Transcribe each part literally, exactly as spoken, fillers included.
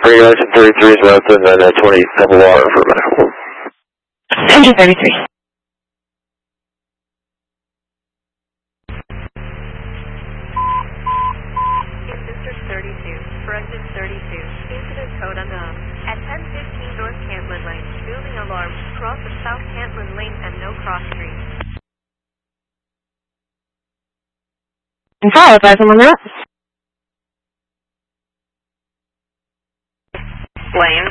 Green Lights thirty-three is out, and then uh, twenty double R for medical. Engine thirty-three. District thirty-two, for exit thirty-two, incident code unknown. At ten fifteen North Cantlin Lane, building alarm, cross of South Cantlin Lane and no cross street. And followed by someone else. Lane.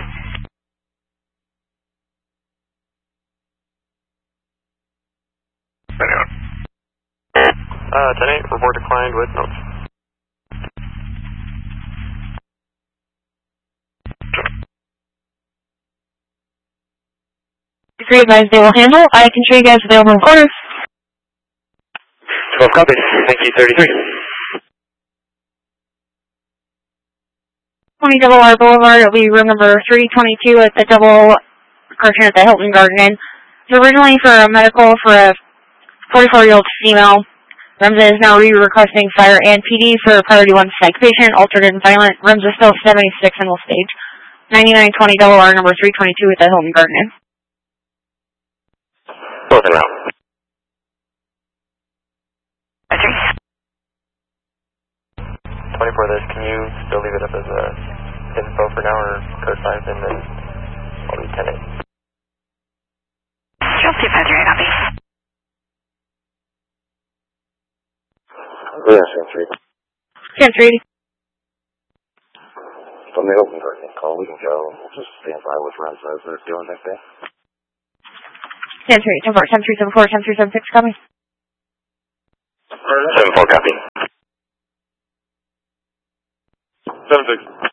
Uh, ten eight, report declined with notes. Three advised they will handle. I can show you guys available in corners. twelve copies. Thank you, thirty-three. twenty Double R Boulevard, it'll be room number three twenty-two at the double correction at the Hilton Garden Inn. It's originally for a medical for a forty-four-year-old female. REMSA is now re-requesting fire and P D for a priority one psych patient, altered and violent. REMSA is still seventy-six and will stage. ninety-nine twenty Double R number three twenty-two at the Hilton Garden Inn. Both around. twenty-four this, can you still leave it up as a info for now, or code five, and then I'll be ten eight. Chelsea Pedro, copy. Yeah, Sam three. Sam three. From the open garden call, we can go. We'll just stand by with REMSA as they're doing that day. Sam three, ten four, ten three seven four, ten three seven six, coming. seven four, copy. seven six.